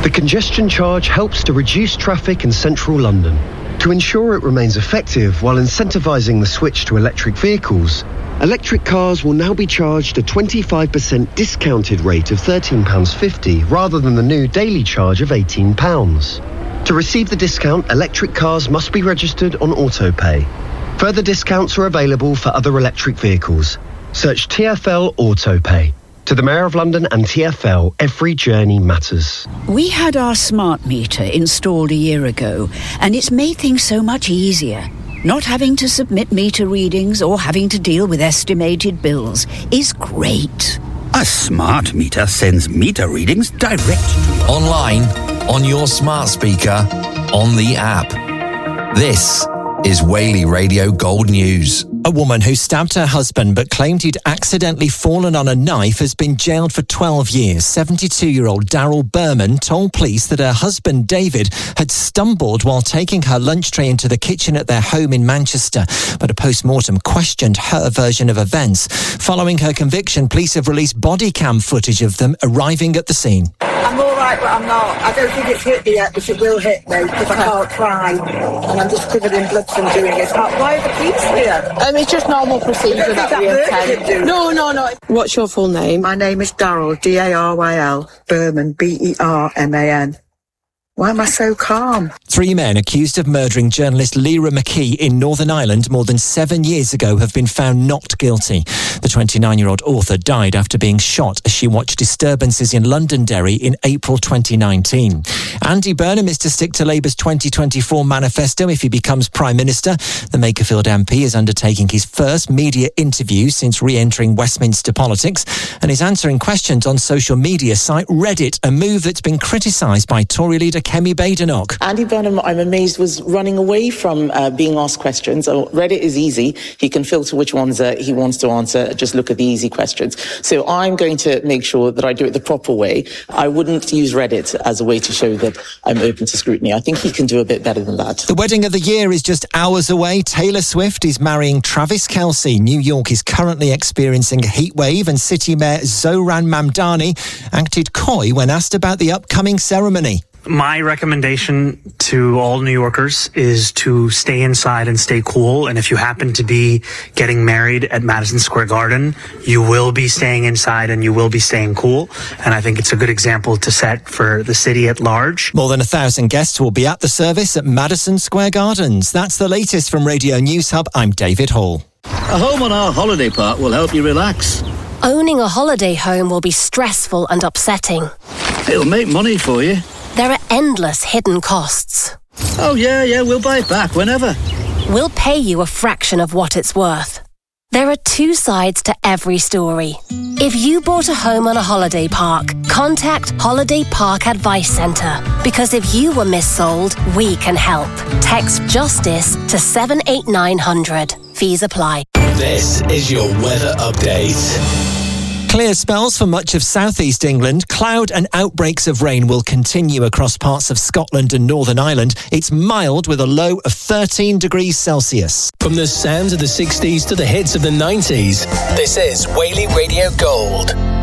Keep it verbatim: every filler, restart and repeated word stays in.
The congestion charge helps to reduce traffic in central London. To ensure it remains effective while incentivising the switch to electric vehicles, electric cars will now be charged a twenty-five percent discounted rate of thirteen pounds fifty rather than the new daily charge of eighteen pounds. To receive the discount, electric cars must be registered on AutoPay. Further discounts are available for other electric vehicles. Search T F L AutoPay. To the Mayor of London and T F L, every journey matters. We had our smart meter installed a year ago, and it's made things so much easier. Not having to submit meter readings or having to deal with estimated bills is great. A smart meter sends meter readings direct to you. Online, on your smart speaker, on the app. This is Whaley Radio Gold News. A woman who stabbed her husband but claimed he'd accidentally fallen on a knife has been jailed for twelve years. seventy-two-year-old Daryl Berman told police that her husband David had stumbled while taking her lunch tray into the kitchen at their home in Manchester, but a post-mortem questioned her version of events. Following her conviction, police have released body cam footage of them arriving at the scene. I'm all right, but I'm not. I don't think it's hit me yet, but it will hit me because I can't cry. And I'm just covered in blood from doing it. Why are the police here? Um, it's just normal procedure that, that we attend. No, no, no. What's your full name? My name is Daryl, D A R Y L, Berman, B E R M A N. Why am I so calm? Three men accused of murdering journalist Lyra McKee in Northern Ireland more than seven years ago have been found not guilty. The twenty-nine-year-old author died after being shot as she watched disturbances in Londonderry in April twenty nineteen. Andy Burnham is to stick to Labour's twenty twenty-four manifesto if he becomes Prime Minister. The Makerfield M P is undertaking his first media interview since re-entering Westminster politics and is answering questions on social media site Reddit, a move that's been criticised by Tory leader Kemi Badenoch. Andy Burnham, I'm amazed, was running away from uh, being asked questions. Oh, Reddit is easy. He can filter which ones uh, he wants to answer. Just look at the easy questions. So I'm going to make sure that I do it the proper way. I wouldn't use Reddit as a way to show that I'm open to scrutiny. I think he can do a bit better than that. The wedding of the year is just hours away. Taylor Swift is marrying Travis Kelce. New York is currently experiencing a heat wave, and City Mayor Zohran Mamdani acted coy when asked about the upcoming ceremony. My recommendation to all New Yorkers is to stay inside and stay cool. And if you happen to be getting married at Madison Square Garden, you will be staying inside and you will be staying cool. And I think it's a good example to set for the city at large. More than a thousand guests will be at the service at Madison Square Gardens. That's the latest from Radio News Hub. I'm David Hall. A home on our holiday park will help you relax. Owning a holiday home will be stressful and upsetting. It'll make money for you. There are endless hidden costs. Oh, yeah, yeah, we'll buy it back whenever. We'll pay you a fraction of what it's worth. There are two sides to every story. If you bought a home on a holiday park, contact Holiday Park Advice Centre. Because if you were missold, we can help. Text JUSTICE to seven eight nine hundred. Fees apply. This is your weather update. Clear spells for much of southeast England. Cloud and outbreaks of rain will continue across parts of Scotland and Northern Ireland. It's mild with a low of thirteen degrees Celsius. From the sounds of the sixties to the hits of the nineties, this is Whaley Radio Gold.